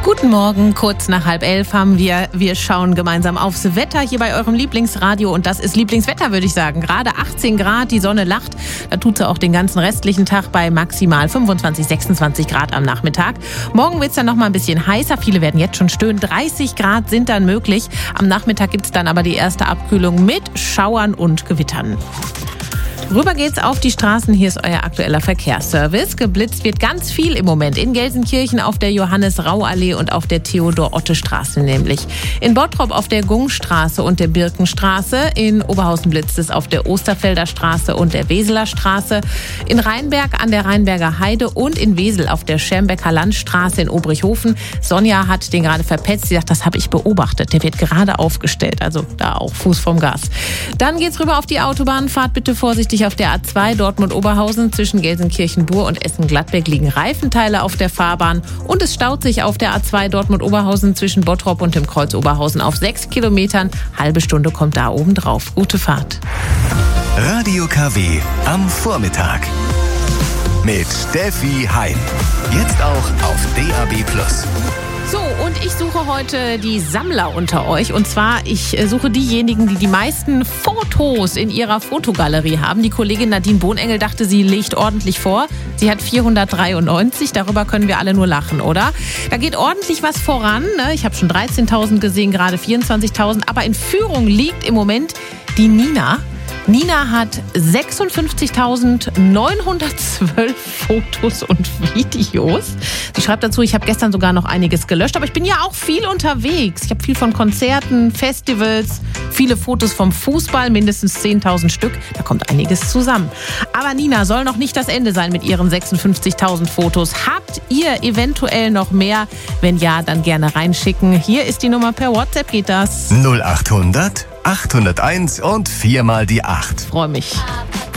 Guten Morgen, kurz nach 10:30 haben wir schauen gemeinsam aufs Wetter hier bei eurem Lieblingsradio und das ist Lieblingswetter, würde ich sagen. Gerade 18 Grad, die Sonne lacht, da tut sie auch den ganzen restlichen Tag bei maximal 25, 26 Grad am Nachmittag. Morgen wird es dann noch mal ein bisschen heißer, viele werden jetzt schon stöhnen, 30 Grad sind dann möglich. Am Nachmittag gibt es dann aber die erste Abkühlung mit Schauern und Gewittern. Rüber geht's auf die Straßen. Hier ist euer aktueller Verkehrsservice. Geblitzt wird ganz viel im Moment. In Gelsenkirchen auf der Johannes-Rau-Allee und auf der Theodor-Otte-Straße nämlich. In Bottrop auf der Gungstraße und der Birkenstraße. In Oberhausen blitzt es auf der Osterfelder Straße und der Weseler Straße. In Rheinberg an der Rheinberger Heide und in Wesel auf der Schermbecker Landstraße in Obrichhofen. Sonja hat den gerade verpetzt. Sie sagt, das habe ich beobachtet. Der wird gerade aufgestellt. Also da auch Fuß vom Gas. Dann geht's rüber auf die Autobahn. Fahrt bitte vorsichtig auf der A2 Dortmund-Oberhausen. Zwischen Gelsenkirchen-Bur und Essen-Gladbeck liegen Reifenteile auf der Fahrbahn. Und es staut sich auf der A2 Dortmund-Oberhausen zwischen Bottrop und dem Kreuz Oberhausen auf 6 Kilometern. Halbe Stunde kommt da oben drauf. Gute Fahrt. Radio KW am Vormittag. Mit Steffi Heim. Jetzt auch auf DAB+. So, und ich suche heute die Sammler unter euch. Und zwar, ich suche diejenigen, die die meisten Fotos in ihrer Fotogalerie haben. Die Kollegin Nadine Bohnengel dachte, sie legt ordentlich vor. Sie hat 493, darüber können wir alle nur lachen, oder? Da geht ordentlich was voran. Ne? Ich habe schon 13.000 gesehen, gerade 24.000. Aber in Führung liegt im Moment die Nina. Nina hat 56.912 Fotos und Videos. Sie schreibt dazu, ich habe gestern sogar noch einiges gelöscht, aber ich bin ja auch viel unterwegs. Ich habe viel von Konzerten, Festivals, viele Fotos vom Fußball, mindestens 10.000 Stück. Da kommt einiges zusammen. Aber Nina, soll noch nicht das Ende sein mit ihren 56.000 Fotos. Habt ihr eventuell noch mehr? Wenn ja, dann gerne reinschicken. Hier ist die Nummer per WhatsApp, geht das? 0800 801 und 4 mal die 8. Freue mich.